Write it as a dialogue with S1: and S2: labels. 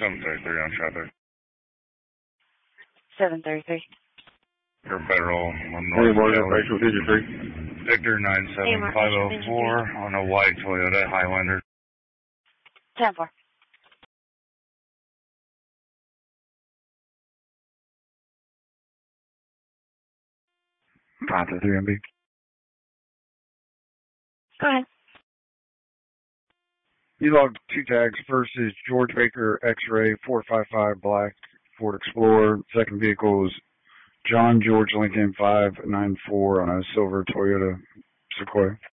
S1: 733 on traffic.
S2: 733.
S1: For Federal.
S3: Hey, Morgan, Facial Digit 3.
S1: Victor 97504 on a white Toyota Highlander.
S2: 10-4.
S3: Five to 3 MB.
S2: Go ahead.
S3: You logged 2 tags. First is George Baker X-Ray 455 Black Ford Explorer. Second vehicle is John George Lincoln 594 on a silver Toyota Sequoia.